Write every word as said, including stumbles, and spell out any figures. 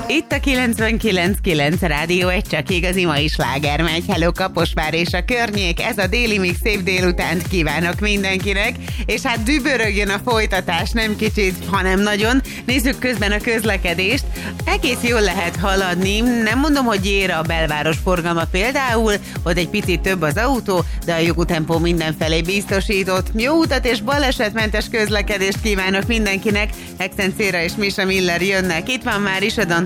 Itt a kilencvenkilenc kilenc Rádió egy csak igazi mai sláger megy. Hello Kaposvár és a környék, ez a déli mix, szép délutánt kívánok mindenkinek, és hát dübörögjön a folytatás, nem kicsit, hanem nagyon. Nézzük közben a közlekedést. Egész jól lehet haladni, nem mondom, hogy ér a belváros forgalma például, ott egy picit több az autó, de a jogutempó mindenfelé biztosított. Jó utat és balesetmentes közlekedést kívánok mindenkinek. Exen Céra és Misa Miller jönnek. Itt van már is a